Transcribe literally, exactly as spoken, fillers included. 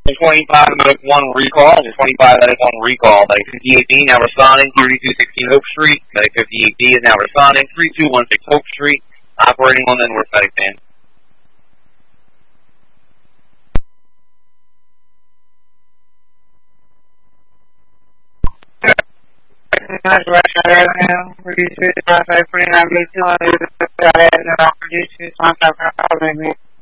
twenty-five, Medic one recall. twenty-five, Medic one recall. Medic fifty-eight B now responding. thirty-two sixteen Hope Street. Medic fifty-eight B is now responding. thirty-two sixteen Hope Street. Operating on the North Medic van. Reduce five five three nine B two hundred. Reduce five five